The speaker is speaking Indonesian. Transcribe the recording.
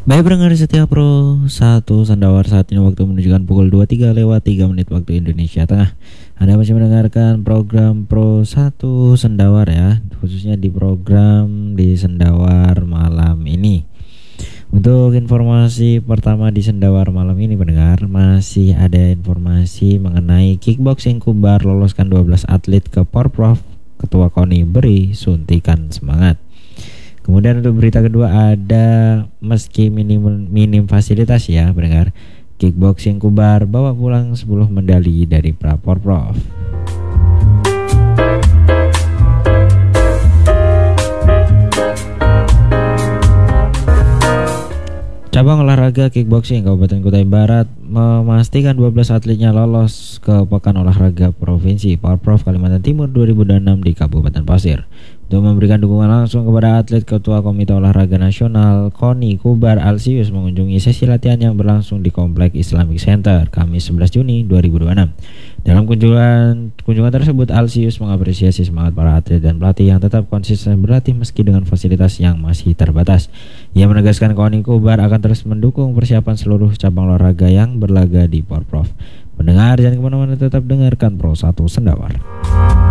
Baik pendengar setia Pro 1 Sandawar, saat ini waktu menunjukkan pukul 23 lewat 3 menit waktu Indonesia Tengah. Anda masih mendengarkan program Pro 1 Sendawar ya, khususnya di program di Sendawar malam ini. Untuk informasi pertama di Sendawar malam ini pendengar, masih ada informasi mengenai kickboxing Kubar loloskan 12 atlet ke Porprov. Ketua KONI beri suntikan semangat. Kemudian untuk berita kedua ada meski minim fasilitas ya pendengar, kickboxing Kubar bawa pulang 10 medali dari Porprov. Cabang olahraga kickboxing Kabupaten Kutai Barat memastikan 12 atletnya lolos ke Pekan Olahraga Provinsi Porprov Kalimantan Timur 2006 di Kabupaten Pasir. Untuk memberikan dukungan langsung kepada atlet, Ketua Komite Olahraga Nasional KONI Kubar Alsius mengunjungi sesi latihan yang berlangsung di Komplek Islamic Center Kamis 11 Juni 2026. Dalam kunjungan tersebut, Alsius mengapresiasi semangat para atlet dan pelatih yang tetap konsisten berlatih meski dengan fasilitas yang masih terbatas. Ia menegaskan KONI Kubar akan terus mendukung persiapan seluruh cabang olahraga yang berlaga di Porprov. Pendengar, jangan kemana-mana, tetap dengarkan Pro 1 Sendawar.